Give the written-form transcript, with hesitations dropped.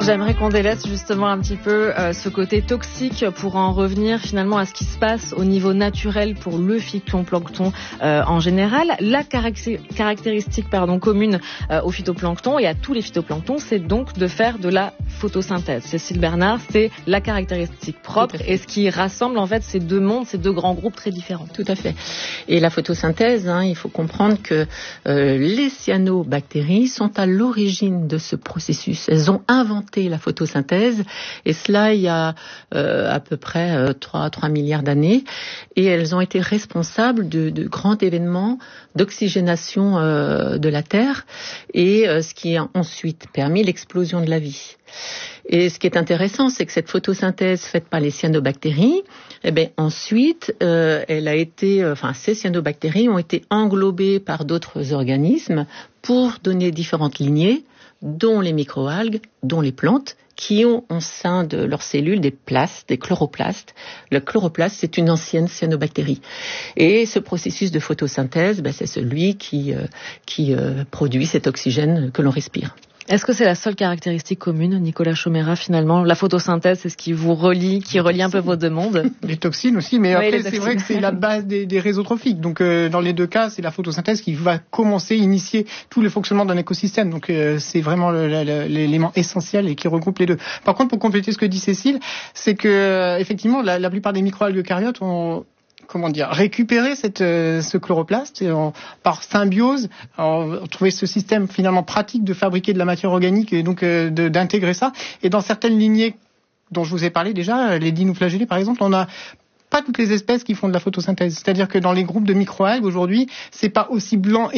J'aimerais qu'on délaisse justement un petit peu ce côté toxique pour en revenir finalement à ce qui se passe au niveau naturel pour le phytoplancton en général. La caractéristique commune au phytoplancton et à tous les phytoplanctons, c'est donc de faire de la photosynthèse. Cécile Bernard, c'est la caractéristique propre et ce qui rassemble en fait ces deux mondes, ces deux grands groupes très différents. Tout à fait. Et la photosynthèse, il faut comprendre que les cyanobactéries sont à l'origine de ce processus. Elles ont inventé la photosynthèse et cela il y a à peu près 3 milliards d'années et elles ont été responsables de grands événements d'oxygénation de la Terre et ce qui a ensuite permis l'explosion de la vie. Et ce qui est intéressant, c'est que cette photosynthèse faite par les cyanobactéries, ensuite, ces cyanobactéries ont été englobées par d'autres organismes pour donner différentes lignées, dont les microalgues, dont les plantes, qui ont au sein de leurs cellules des plastes, des chloroplastes. Le chloroplaste, c'est une ancienne cyanobactérie. Et ce processus de photosynthèse, c'est celui qui produit cet oxygène que l'on respire. Est-ce que c'est la seule caractéristique commune, Nicolas Chaumera, finalement? La photosynthèse, c'est ce qui vous relie, qui relie un peu vos deux mondes? Les toxines aussi, mais après, c'est vrai que c'est la base des réseaux trophiques. Donc, dans les deux cas, c'est la photosynthèse qui va initier tout le fonctionnement d'un écosystème. Donc, c'est vraiment l'élément essentiel et qui regroupe les deux. Par contre, pour compléter ce que dit Cécile, c'est que, effectivement, la plupart des microalgues eucaryotes ont récupérer ce chloroplaste par symbiose, trouver ce système finalement pratique de fabriquer de la matière organique et donc d'intégrer ça. Et dans certaines lignées dont je vous ai parlé déjà, les dinoflagellés par exemple, on a pas toutes les espèces qui font de la photosynthèse. C'est-à-dire que dans les groupes de microalgues aujourd'hui, c'est pas aussi blanc et